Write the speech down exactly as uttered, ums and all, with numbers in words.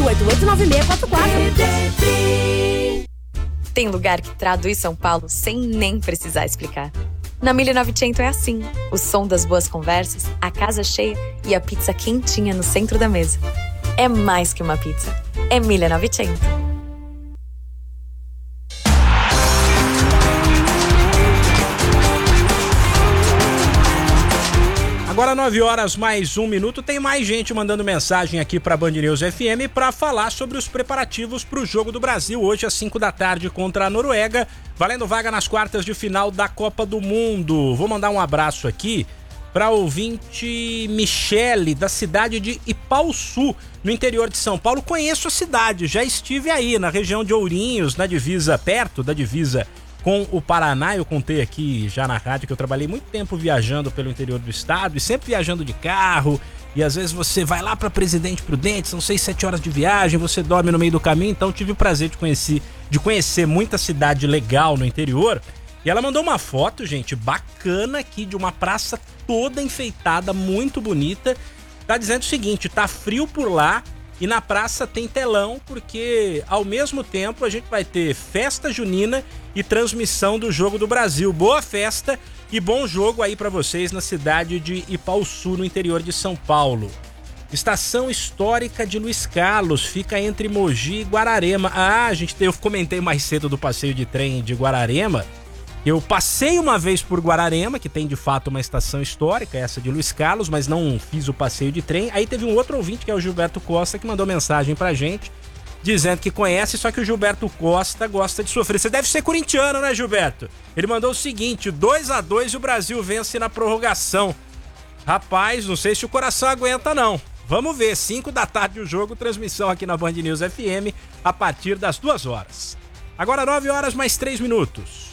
oito oito oito nove seis quatro quatro. Tem lugar que traduz São Paulo sem nem precisar explicar. Na mille e novecento é assim. O som das boas conversas, a casa cheia e a pizza quentinha no centro da mesa. É mais que uma pizza. É mille e novecento. Agora nove horas mais um minuto, tem mais gente mandando mensagem aqui para Band News F M para falar sobre os preparativos para o Jogo do Brasil, hoje às cinco da tarde contra a Noruega, valendo vaga nas quartas de final da Copa do Mundo. Vou mandar um abraço aqui para ouvinte Michele, da cidade de Ipauçu, no interior de São Paulo. Conheço a cidade, já estive aí na região de Ourinhos, na divisa, perto da divisa com o Paraná. Eu contei aqui já na rádio que eu trabalhei muito tempo viajando pelo interior do estado e sempre viajando de carro, e às vezes você vai lá para Presidente Prudente, são seis, sete horas de viagem, você dorme no meio do caminho. Então tive o prazer de conhecer, de conhecer muita cidade legal no interior, e ela mandou uma foto, gente, bacana aqui, de uma praça toda enfeitada, muito bonita. Tá dizendo o seguinte: tá frio por lá e na praça tem telão, porque ao mesmo tempo a gente vai ter festa junina e transmissão do Jogo do Brasil. Boa festa e bom jogo aí pra vocês na cidade de Ipauçu, no interior de São Paulo. Estação Histórica de Luiz Carlos, fica entre Mogi e Guararema. Ah, gente, eu comentei mais cedo do passeio de trem de Guararema. Eu passei uma vez por Guararema, que tem de fato uma estação histórica, essa de Luiz Carlos, mas não fiz o passeio de trem. Aí teve um outro ouvinte, que é o Gilberto Costa, que mandou mensagem pra gente, dizendo que conhece, só que o Gilberto Costa gosta de sofrer. Você deve ser corintiano, né, Gilberto? Ele mandou o seguinte: dois a dois e o Brasil vence na prorrogação. Rapaz, não sei se o coração aguenta, não. Vamos ver, cinco da tarde o jogo, transmissão aqui na Band News F M, a partir das duas horas. Agora nove horas mais três minutos.